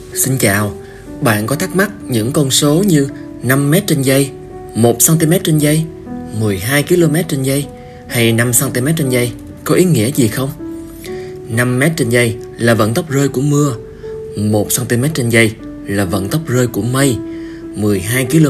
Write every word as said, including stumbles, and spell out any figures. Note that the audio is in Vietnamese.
Xin chào, bạn có thắc mắc những con số như năm mét trên giây, một xăng-ti-mét trên giây, mười hai ki lô mét trên giây hay năm xăng-ti-mét trên giây có ý nghĩa gì không? năm mét trên giây là vận tốc rơi của mưa, một xăng-ti-mét trên giây là vận tốc rơi của mây, mười hai ki lô